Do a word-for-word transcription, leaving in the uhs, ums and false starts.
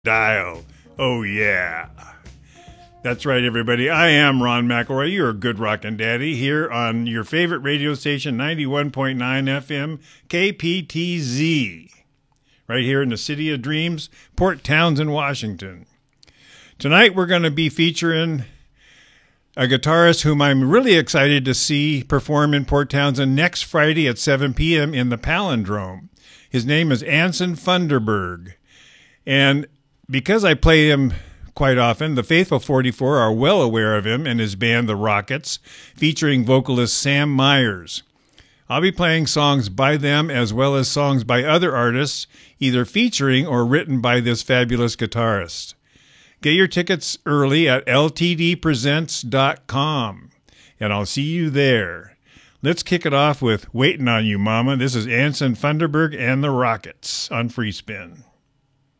Dial. Oh, yeah. That's right, everybody. I am Ron McElroy, your good rockin' daddy, here on your favorite radio station, ninety-one point nine F M, K P T Z, right here in the City of Dreams, Port Townsend, Washington. Tonight, we're going to be featuring a guitarist whom I'm really excited to see perform in Port Townsend next Friday at seven p.m. in the Palindrome. His name is Anson Funderburg. And because I play him quite often, the Faithful forty-four are well aware of him and his band, The Rockets, featuring vocalist Sam Myers. I'll be playing songs by them as well as songs by other artists, either featuring or written by this fabulous guitarist. Get your tickets early at L T D presents dot com, and I'll see you there. Let's kick it off with Waiting on You, Mama. This is Anson Funderburg and The Rockets on Free Spin.